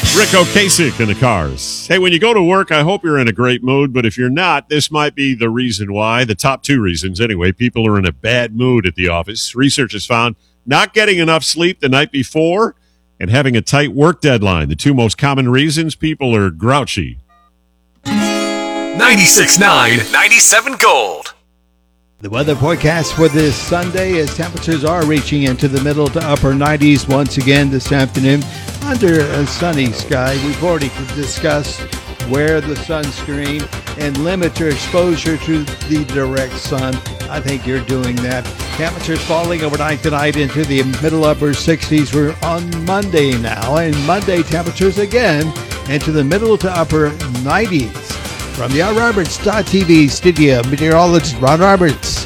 Rick Ocasek in the Cars. Hey, when you go to work, I hope you're in a great mood, but if you're not, this might be the reason why. The top two reasons, anyway. People are in a bad mood at the office. Research has found not getting enough sleep the night before and having a tight work deadline. The two most common reasons people are grouchy. 96.9, 97 Gold. The weather forecast for this Sunday is temperatures are reaching into the middle to upper 90s once again this afternoon under a sunny sky. We've already discussed wear the sunscreen and limit your exposure to the direct sun. I think you're doing that. Temperatures falling overnight tonight into the middle upper 60s. We're on Monday now, and Monday temperatures again into the middle to upper 90s. From the RonRoberts.tv studio, meteorologist Ron Roberts.